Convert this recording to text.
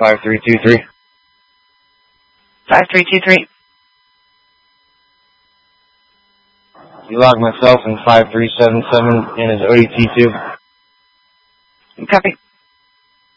5323. 5323. You log myself in 5377 in his ODT2. Copy.